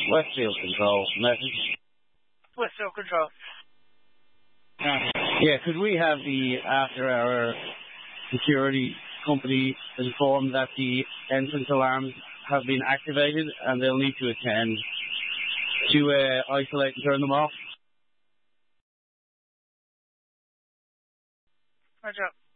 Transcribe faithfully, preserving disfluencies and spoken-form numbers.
Westfield Control, message. Westfield Control. Uh, yeah, could we have the after-hour security company informed that the entrance alarms have been activated and they'll need to attend to uh, isolate and turn them off? Roger.